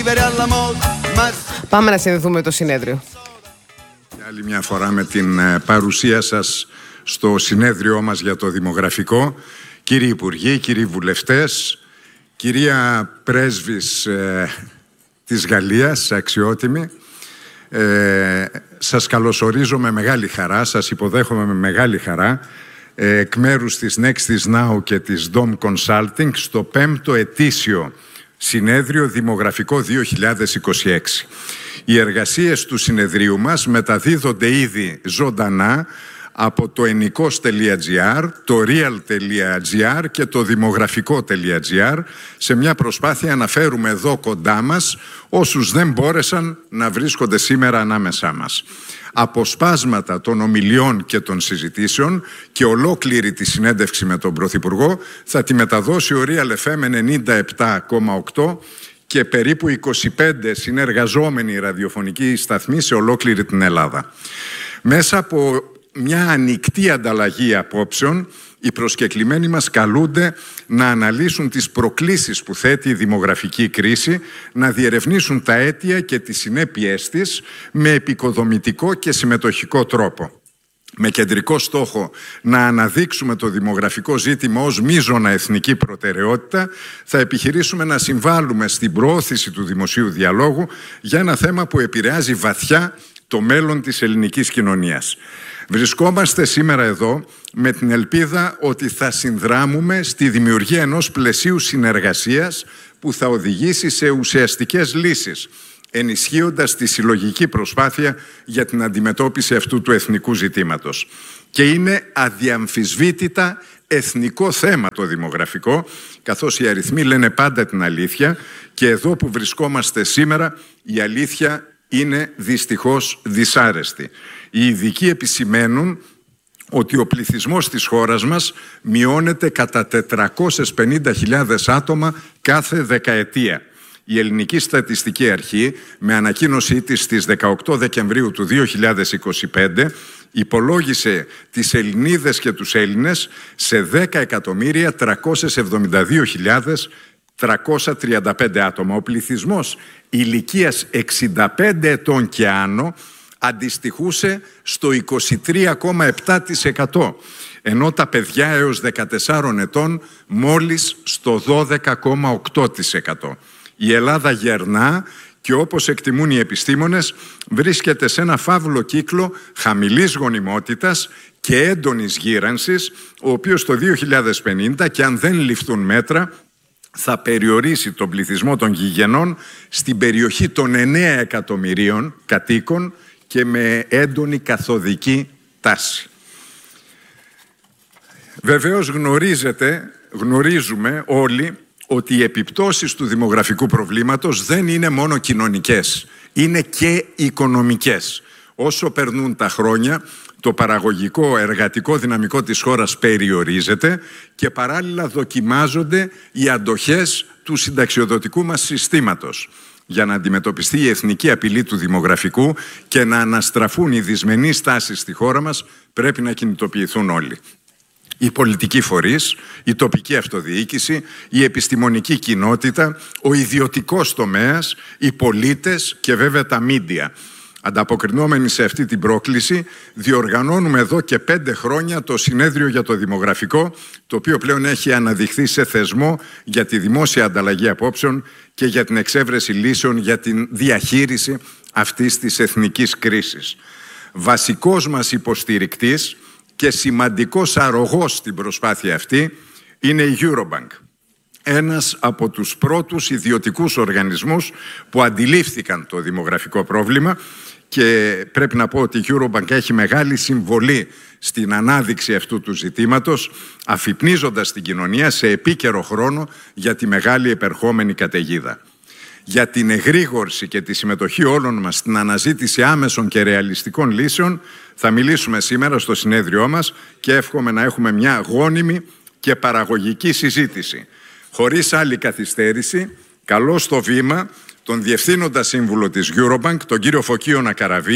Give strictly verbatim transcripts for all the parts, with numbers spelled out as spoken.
Πάμε να συνδεθούμε το συνέδριο. Άλλη μια φορά με την παρουσία σας στο συνέδριό μας για το δημογραφικό. Κύριοι Υπουργοί, κύριοι Βουλευτές, κυρία Πρέσβης ε, της Γαλλίας, αξιότιμη, ε, σας καλωσορίζω με μεγάλη χαρά, σας υποδέχομαι με μεγάλη χαρά ε, εκ μέρους της Nextis Now και της Dom Consulting στο πέμπτο ετήσιο συνέδριο Δημογραφικό δύο χιλιάδες είκοσι έξι. Οι εργασίες του συνεδρίου μας μεταδίδονται ήδη ζωντανά από το ενικός τελεία τζι άρ, το real τελεία τζι άρ και το δημογραφικό τελεία τζι άρ σε μια προσπάθεια να φέρουμε εδώ κοντά μας όσους δεν μπόρεσαν να βρίσκονται σήμερα ανάμεσά μας. Αποσπάσματα των ομιλιών και των συζητήσεων και ολόκληρη τη συνέντευξη με τον Πρωθυπουργό θα τη μεταδώσει ο Real εφ εμ ενενήντα επτά κόμμα οκτώ και περίπου είκοσι πέντε συνεργαζόμενοι ραδιοφωνικοί σταθμοί σε ολόκληρη την Ελλάδα. Μέσα από μια ανοιχτή ανταλλαγή απόψεων, οι προσκεκλημένοι μας καλούνται να αναλύσουν τις προκλήσεις που θέτει η δημογραφική κρίση, να διερευνήσουν τα αίτια και τις συνέπειές της με επικοδομητικό και συμμετοχικό τρόπο. Με κεντρικό στόχο να αναδείξουμε το δημογραφικό ζήτημα ως μείζωνα εθνική προτεραιότητα, θα επιχειρήσουμε να συμβάλλουμε στην προώθηση του δημοσίου διαλόγου για ένα θέμα που επηρεάζει βαθιά το μέλλον της ελληνικής κοινωνίας. Βρισκόμαστε σήμερα εδώ με την ελπίδα ότι θα συνδράμουμε στη δημιουργία ενός πλαισίου συνεργασίας που θα οδηγήσει σε ουσιαστικές λύσεις, ενισχύοντας τη συλλογική προσπάθεια για την αντιμετώπιση αυτού του εθνικού ζητήματος. Και είναι αδιαμφισβήτητα εθνικό θέμα το δημογραφικό, καθώς οι αριθμοί λένε πάντα την αλήθεια και εδώ που βρισκόμαστε σήμερα η αλήθεια είναι δυστυχώς δυσάρεστη. Οι ειδικοί επισημαίνουν ότι ο πληθυσμός της χώρας μας μειώνεται κατά τετρακόσιες πενήντα χιλιάδες άτομα κάθε δεκαετία. Η Ελληνική Στατιστική Αρχή, με ανακοίνωσή της στις δεκαοκτώ Δεκεμβρίου του δύο χιλιάδες είκοσι πέντε, υπολόγισε τις Ελληνίδες και τους Έλληνες σε δέκα εκατομμύρια τριακόσιες εβδομήντα δύο χιλιάδες τριακόσια τριάντα πέντε άτομα. Ο πληθυσμός ηλικίας εξήντα πέντε ετών και άνω αντιστοιχούσε στο είκοσι τρία κόμμα επτά τοις εκατό, ενώ τα παιδιά έως δεκατεσσάρων ετών μόλις στο δώδεκα κόμμα οκτώ τοις εκατό. Η Ελλάδα γερνά και όπως εκτιμούν οι επιστήμονες βρίσκεται σε ένα φαύλο κύκλο χαμηλής γονιμότητας και έντονης γύρανσης, ο οποίος το δύο χιλιάδες πενήντα, και αν δεν ληφθούν μέτρα, θα περιορίσει τον πληθυσμό των γηγενών στην περιοχή των εννέα εκατομμυρίων κατοίκων και με έντονη καθοδική τάση. Βεβαίως γνωρίζετε, γνωρίζουμε όλοι ότι οι επιπτώσεις του δημογραφικού προβλήματος δεν είναι μόνο κοινωνικές, είναι και οικονομικές. Όσο περνούν τα χρόνια, το παραγωγικό εργατικό δυναμικό της χώρας περιορίζεται και παράλληλα δοκιμάζονται οι αντοχές του συνταξιοδοτικού μας συστήματος. Για να αντιμετωπιστεί η εθνική απειλή του δημογραφικού και να αναστραφούν οι δυσμενείς τάσεις στη χώρα μας, πρέπει να κινητοποιηθούν όλοι. Οι πολιτικοί φορείς, η τοπική αυτοδιοίκηση, η επιστημονική κοινότητα, ο ιδιωτικός τομέας, οι πολίτες και βέβαια τα μίντια. Ανταποκρινόμενοι σε αυτή την πρόκληση, διοργανώνουμε εδώ και πέντε χρόνια το Συνέδριο για το Δημογραφικό, το οποίο πλέον έχει αναδειχθεί σε θεσμό για τη δημόσια ανταλλαγή απόψεων και για την εξέβρεση λύσεων για την διαχείριση αυτής της εθνικής κρίσης. Βασικός μας υποστηρικτής και σημαντικός αρρωγός στην προσπάθεια αυτή είναι η Eurobank, ένας από τους πρώτους ιδιωτικούς οργανισμούς που αντιλήφθηκαν το δημογραφικό πρόβλημα, και πρέπει να πω ότι η Eurobank έχει μεγάλη συμβολή στην ανάδειξη αυτού του ζητήματος, αφυπνίζοντας την κοινωνία σε επίκαιρο χρόνο για τη μεγάλη επερχόμενη καταιγίδα. Για την εγρήγορση και τη συμμετοχή όλων μας στην αναζήτηση άμεσων και ρεαλιστικών λύσεων θα μιλήσουμε σήμερα στο συνέδριό μας και εύχομαι να έχουμε μια γόνιμη και παραγωγική συζήτηση. Χωρίς άλλη καθυστέρηση, καλώ στο βήμα τον Διευθύνοντα Σύμβουλο της Eurobank, τον κύριο Φωκίωνα Καραβία,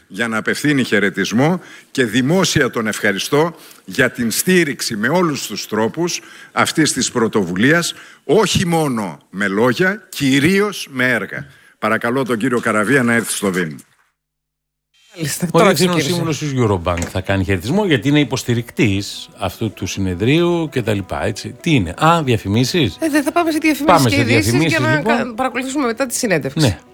για να απευθύνει χαιρετισμό και δημόσια τον ευχαριστώ για την στήριξη με όλους τους τρόπους αυτής της πρωτοβουλίας, όχι μόνο με λόγια, κυρίως με έργα. Παρακαλώ τον κύριο Καραβία να έρθει στο βήμα. Ο Διευθύνων Σύμβουλος της Eurobank θα κάνει χαιρετισμό γιατί είναι υποστηρικτής αυτού του συνεδρίου κτλ. Τι είναι, α, διαφημίσεις. Ε, θα πάμε σε διαφημίσεις πάμε και σε ειδήσεις διαφημίσεις, για να λοιπόν. παρακολουθήσουμε μετά τη συνέντευξη. Ναι.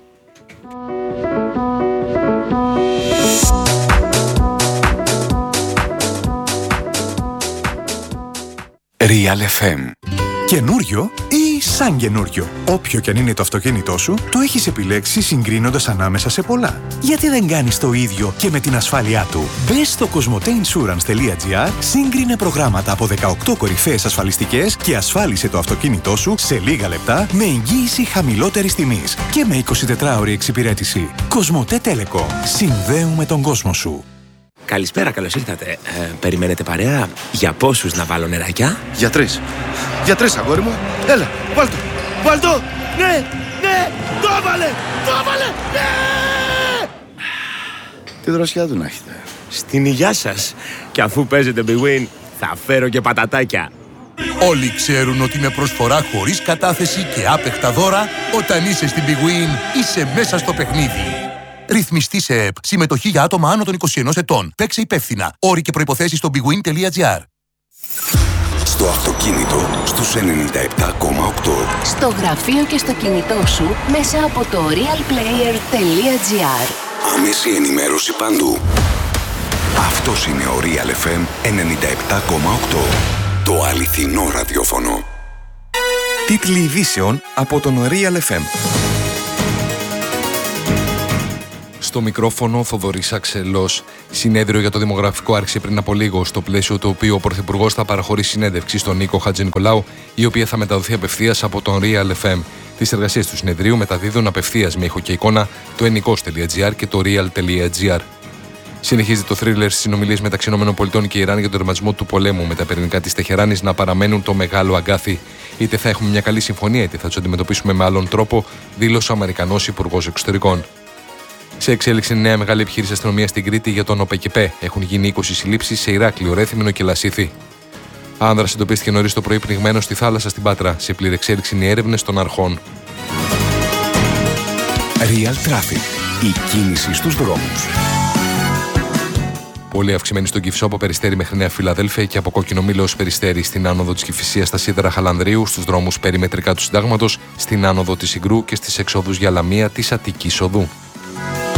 Real εφ εμ. Καινούριο ή σαν καινούριο. Όποιο κι αν είναι το αυτοκίνητό σου, το έχεις επιλέξει συγκρίνοντας ανάμεσα σε πολλά. Γιατί δεν κάνεις το ίδιο και με την ασφάλειά του. Μπες στο κοσμοτέινσουρανς τελεία τζι άρ, σύγκρινε προγράμματα από δεκαοκτώ κορυφαίες ασφαλιστικές και ασφάλισε το αυτοκίνητό σου σε λίγα λεπτά με εγγύηση χαμηλότερης τιμής και με εικοσιτετράωρη εξυπηρέτηση. Κοσμοτέ Telecom. Συνδέουμε τον κόσμο σου. Καλησπέρα, καλώς ήρθατε. Ε, περιμένετε παρέα? Για πόσους να βάλω νεράκια? Για τρεις. Για τρεις, αγόρι μου. Έλα, βάλ' το. Βάλ' το. Ναι, ναι, το έβαλε. Το έβαλε. Ναι. Τι δροσιά του να έχετε. Στην υγειά σας. Και αφού παίζετε Big Win, θα φέρω και πατατάκια. Όλοι ξέρουν ότι με προσφορά χωρίς κατάθεση και άπεχτα δώρα, όταν είσαι στην Big Win, είσαι μέσα στο παιχνίδι. Ρυθμιστή σε ΕΠ. Συμμετοχή για άτομα άνω των είκοσι ενός ετών. Παίξε υπεύθυνα. Όροι και προϋποθέσεις στο big win τελεία τζι άρ. Στο αυτοκίνητο στους ενενήντα επτά κόμμα οκτώ. Στο γραφείο και στο κινητό σου μέσα από το real player τελεία τζι άρ. Άμεση ενημέρωση παντού. Αυτός είναι ο Real εφ εμ ενενήντα επτά κόμμα οκτώ. Το αληθινό ραδιόφωνο. Τίτλοι ειδήσεων από τον Real εφ εμ. Στο μικρόφωνο Θοδωρής Αξελός. Συνέδριο για το δημογραφικό άρχισε πριν από λίγο, στο πλαίσιο του οποίου ο Πρωθυπουργός θα παραχωρήσει συνέντευξη στον Νίκο Χατζηνικολάου, η οποία θα μεταδοθεί απευθείας από τον Real εφ εμ. Τις εργασίες του συνεδρίου μεταδίδουν απευθείας με ήχο και εικόνα το ενικός τελεία τζι άρ και το real τελεία τζι άρ. Συνεχίζεται το θρίλερ στις συνομιλίες μεταξύ ΗΠΑ και Ιράν για τον τερματισμό του πολέμου, με τα πυρηνικά της Τεχεράνης να παραμένουν το μεγάλο αγκάθι. Είτε θα έχουμε μια καλή συμφωνία, είτε θα τους αντιμετωπίσουμε με άλλον τρόπο, δήλωσε ο Αμερικανός Υπουργός Εξωτερικών. Σε εξέλιξη, νέα μεγάλη επιχείρηση αστυνομία στην Κρήτη για τον ΟΠΕΚΕΠΕ. Έχουν γίνει είκοσι συλλήψεις σε Ηράκλειο, Ρέθυμνο και Λασίθι. Άνδρας εντοπίστηκε νωρίς το πρωί πνιγμένος στη θάλασσα στην Πάτρα. Σε πλήρη εξέλιξη είναι οι έρευνες των αρχών. Real Traffic. Η κίνηση στους δρόμους. Πολύ αυξημένη στον Κυφσό από Περιστέρι μέχρι Νέα Φιλαδέλφια και από Κόκκινο Μήλο ως Περιστέρι, στην άνοδο της Κηφισίας στα σίδερα Χαλανδρίου, στους δρόμους περιμετρικά του Συντάγματος, στην άνοδο της Συγκρού και στις εξόδους για Λαμία της Αττικής Οδού.